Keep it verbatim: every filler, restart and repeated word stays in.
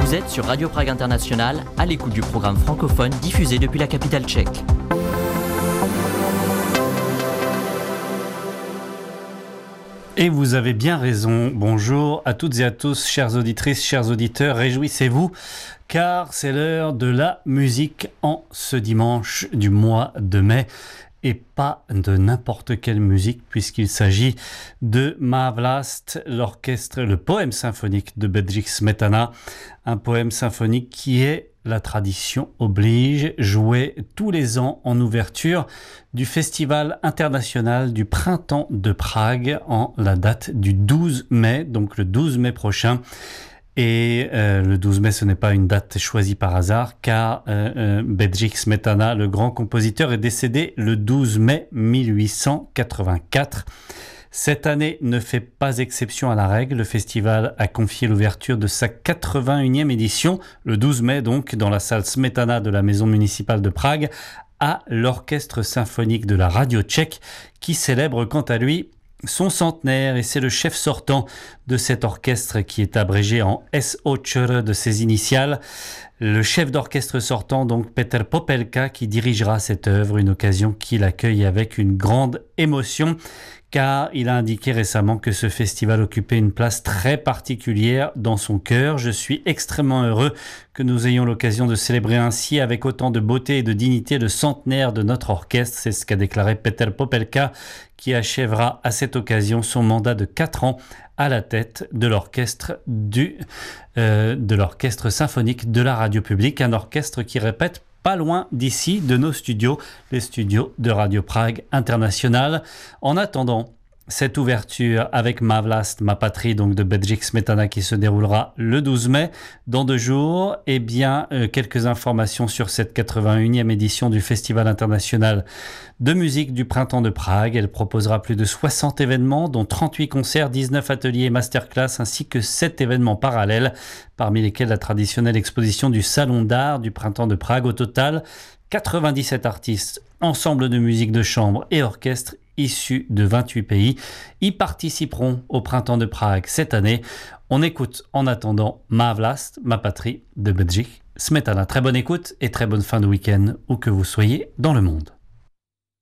Vous êtes sur Radio Prague International, à l'écoute du programme francophone diffusé depuis la capitale tchèque. Et vous avez bien raison. Bonjour à toutes et à tous, chères auditrices, chers auditeurs, réjouissez-vous, car c'est l'heure de la musique en ce dimanche du mois de mai. Et pas de n'importe quelle musique, puisqu'il s'agit de Má vlast, l'orchestre, le poème symphonique de Bedřich Smetana, un poème symphonique qui est, la tradition oblige, joué tous les ans en ouverture du Festival international du printemps de Prague en la date du douze mai, donc le douze mai prochain. Et euh, le douze mai, ce n'est pas une date choisie par hasard, car euh, euh, Bedřich Smetana, le grand compositeur, est décédé le douze mai mille huit cent quatre-vingt-quatre. Cette année ne fait pas exception à la règle. Le festival a confié l'ouverture de sa quatre-vingt-unième édition, le douze mai donc, dans la salle Smetana de la maison municipale de Prague, à l'orchestre symphonique de la radio tchèque, qui célèbre quant à lui son centenaire, et c'est le chef sortant de cet orchestre qui est abrégé en S O C R de ses initiales. Le chef d'orchestre sortant, donc Petr Popelka, qui dirigera cette œuvre, une occasion qu'il accueille avec une grande émotion, car il a indiqué récemment que ce festival occupait une place très particulière dans son cœur. Je suis extrêmement heureux que nous ayons l'occasion de célébrer ainsi avec autant de beauté et de dignité le centenaire de notre orchestre. C'est ce qu'a déclaré Petr Popelka, qui achèvera à cette occasion son mandat de quatre ans à la tête de l'orchestre du, euh, de l'orchestre symphonique de la radio publique, un orchestre qui répète pas loin d'ici, de nos studios, les studios de Radio Prague International. En attendant cette ouverture avec Má vlast, ma patrie, donc de Bedřich Smetana, qui se déroulera le douze mai, dans deux jours, eh bien, euh, quelques informations sur cette quatre-vingt-unième édition du Festival international de musique du printemps de Prague. Elle proposera plus de soixante événements, dont trente-huit concerts, dix-neuf ateliers et masterclass, ainsi que sept événements parallèles, parmi lesquels la traditionnelle exposition du Salon d'art du printemps de Prague. Au total, quatre-vingt-dix-sept artistes, ensembles de musique de chambre et orchestre issus de vingt-huit pays y participeront au printemps de Prague cette année. On écoute en attendant Má vlast, ma patrie de Bedřich Smetana. Très bonne écoute et très bonne fin de week-end où que vous soyez dans le monde.